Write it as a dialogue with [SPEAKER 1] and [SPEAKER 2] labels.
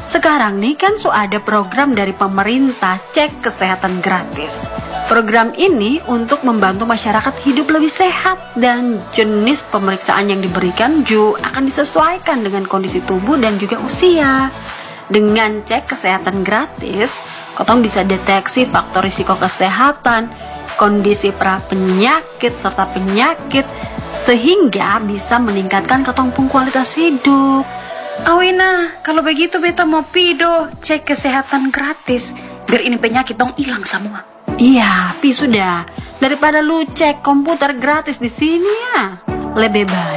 [SPEAKER 1] Sekarang nih kan ada program dari pemerintah cek kesehatan gratis. Program ini untuk membantu masyarakat hidup lebih sehat dan jenis pemeriksaan yang diberikan juga akan disesuaikan dengan kondisi tubuh dan juga usia. Dengan cek kesehatan gratis, kotong bisa deteksi faktor risiko kesehatan, kondisi pra-penyakit serta penyakit, sehingga bisa meningkatkan kotong pung kualitas hidup.
[SPEAKER 2] Awina, kalau begitu beta mau pido cek kesehatan gratis biar ini penyakit dong hilang semua.
[SPEAKER 1] Iya, sudah. Daripada lu cek komputer gratis di sini ya, lebih baik